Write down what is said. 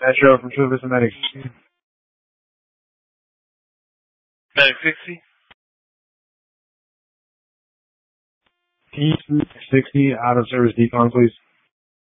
Metro from Chula Vista Medic. Medic 60. P60 out of service decon, please.